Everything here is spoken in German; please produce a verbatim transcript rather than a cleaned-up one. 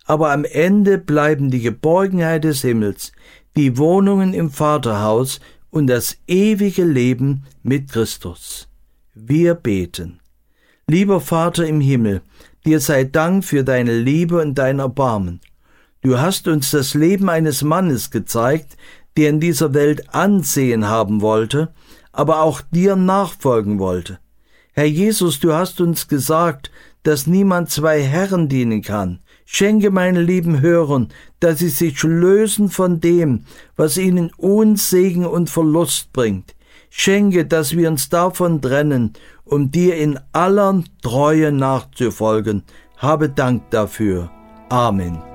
aber am Ende bleiben die Geborgenheit des Himmels, die Wohnungen im Vaterhaus und das ewige Leben mit Christus. Wir beten. Lieber Vater im Himmel, dir sei Dank für deine Liebe und dein Erbarmen. Du hast uns das Leben eines Mannes gezeigt, der in dieser Welt Ansehen haben wollte, aber auch dir nachfolgen wollte. Herr Jesus, du hast uns gesagt, dass niemand zwei Herren dienen kann. Schenke meine lieben Hörern, dass sie sich lösen von dem, was ihnen Unsegen und Verlust bringt. Schenke, dass wir uns davon trennen, um dir in aller Treue nachzufolgen. Habe Dank dafür. Amen.